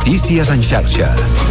Notícies en xarxa.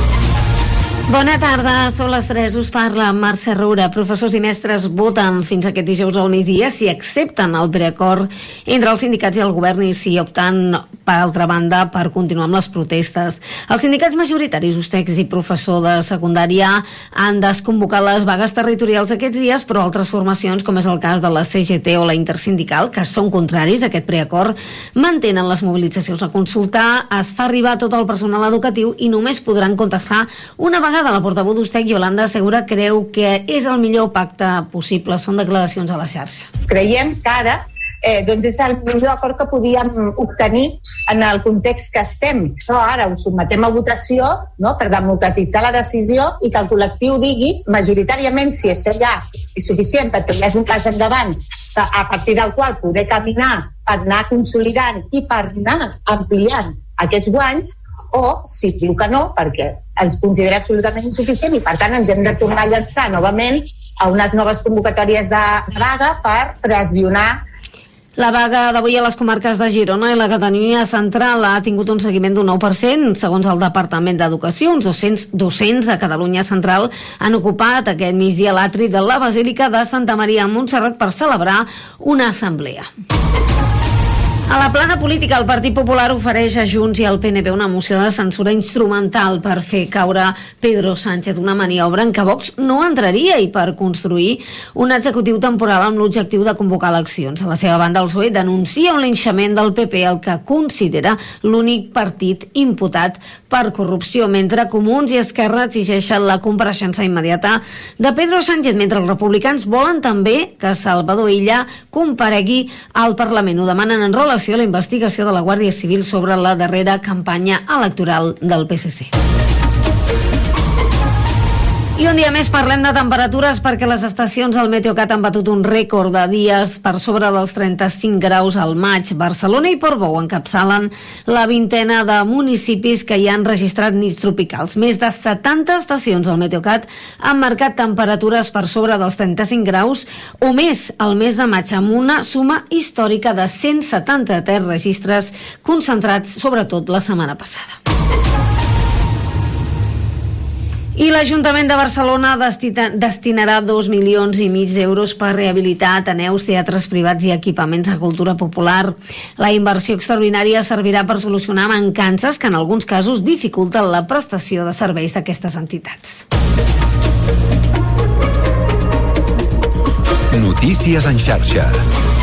Bona tarda, són les 3, us parla Mercè Roura. Professors i mestres voten fins aquest dijous al migdia si accepten el preacord entre els sindicats i el govern i si opten, per altra banda, per continuar amb les protestes. Els sindicats majoritaris, USTECs i professor de secundària, han desconvocat les vagues territorials aquests dies, però altres formacions, com és el cas de la CGT o la Intersindical, que són contraris a aquest preacord, mantenen les mobilitzacions. A consultar es fa arribar tot el personal educatiu i només podran contestar una vegada. La portaveu d'USTEC, Yolanda Segura, creu que és el millor pacte possible. Són declaracions a la xarxa. Creiem que ara és el millor acord que podíem obtenir en el context que estem. Això ara ho sotmetem a votació, no?, per democratitzar la decisió i que el col·lectiu digui majoritàriament si això ja és suficient perquè hi hagi un pas endavant a partir del qual poder caminar per anar consolidant i per anar ampliant aquests guanys, o si diu que no, perquè ens considera absolutament insuficient i per tant ens hem de tornar a llançar novament a unes noves convocatòries de vaga per pressionar. La vaga d'avui a les comarques de Girona i la Catalunya Central ha tingut un seguiment d'un 9%, segons el Departament d'Educació. Uns 200 docents de Catalunya Central han ocupat aquest migdia l'atri de la Basílica de Santa Maria a Montserrat per celebrar una assemblea. A la plana política, el Partit Popular ofereix a Junts i al PNB una moció de censura instrumental per fer caure Pedro Sánchez, una maniobra en què Vox no entraria i per construir un executiu temporal amb l'objectiu de convocar eleccions. A la seva banda, el PSOE denuncia un linxament del PP, el que considera l'únic partit imputat per corrupció, mentre Comuns i Esquerra exigeixen la compareixença immediata de Pedro Sánchez, mentre els republicans volen també que Salvador Illa comparegui al Parlament. Ho demanen en relació a la investigació de la Guàrdia Civil sobre la darrera campanya electoral del PSC. I un dia més parlem de temperatures perquè les estacions del Meteocat han batut un rècord de dies per sobre dels 35 graus al maig. Barcelona i Portbou encapçalen la vintena de municipis que hi han registrat nits tropicals. Més de 70 estacions del Meteocat han marcat temperatures per sobre dels 35 graus o més al mes de maig, amb una suma històrica de 173 registres concentrats sobretot la setmana passada. I l'Ajuntament de Barcelona destinarà 2,5 milions d'euros per rehabilitar ateneus, teatres privats i equipaments de cultura popular. La inversió extraordinària servirà per solucionar mancances que en alguns casos dificulten la prestació de serveis d'aquestes entitats. Notícies en xarxa.